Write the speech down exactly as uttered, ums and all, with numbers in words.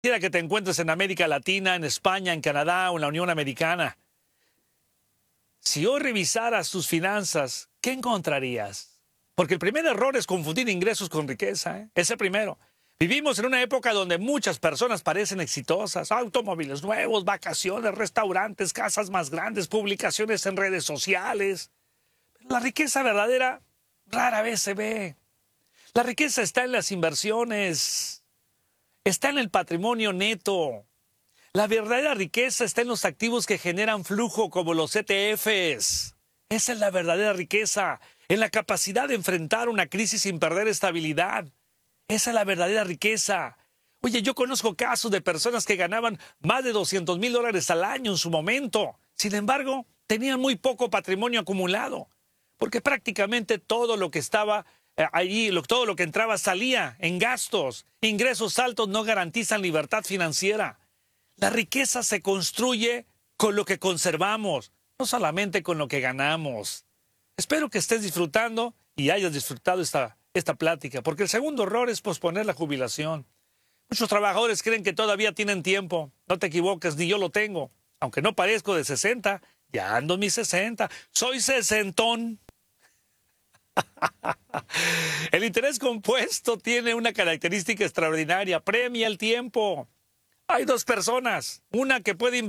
Quiera que te encuentres en América Latina, en España, en Canadá o en la Unión Americana. Si hoy revisaras tus finanzas, ¿qué encontrarías? Porque el primer error es confundir ingresos con riqueza, ¿eh? Es el primero. Vivimos en una época donde muchas personas parecen exitosas. Automóviles nuevos, vacaciones, restaurantes, casas más grandes, publicaciones en redes sociales. La riqueza verdadera rara vez se ve. La riqueza está en las inversiones, está en el patrimonio neto. La verdadera riqueza está en los activos que generan flujo como los E T Fs. Esa es la verdadera riqueza, en la capacidad de enfrentar una crisis sin perder estabilidad. Esa es la verdadera riqueza. Oye, yo conozco casos de personas que ganaban más de doscientos mil dólares al año en su momento. Sin embargo, tenían muy poco patrimonio acumulado, porque prácticamente todo lo que estaba eh, allí, lo, todo lo que entraba salía en gastos. Ingresos altos no garantizan libertad financiera. La riqueza se construye con lo que conservamos, no solamente con lo que ganamos. Espero que estés disfrutando y hayas disfrutado esta, esta plática, porque el segundo error es posponer la jubilación. Muchos trabajadores creen que todavía tienen tiempo. No te equivoques, ni yo lo tengo. Aunque no parezco de sesenta, ya ando en mis sesenta. Soy sesentón. El interés compuesto tiene una característica extraordinaria. Premia el tiempo. Hay dos personas, una que puede invertir